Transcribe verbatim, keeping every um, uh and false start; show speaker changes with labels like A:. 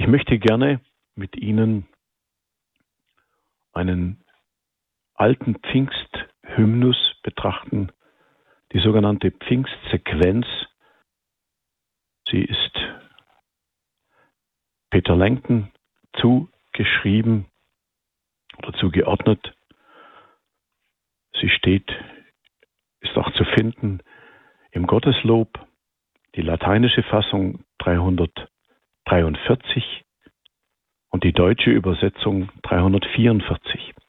A: Ich möchte gerne mit Ihnen einen alten Pfingsthymnus betrachten, die sogenannte Pfingstsequenz. Sie ist Peter Langton zugeschrieben oder zugeordnet. Sie steht, ist auch zu finden im Gotteslob, die lateinische Fassung dreihundertdreiundvierzig und die deutsche Übersetzung dreihundertvierundvierzig.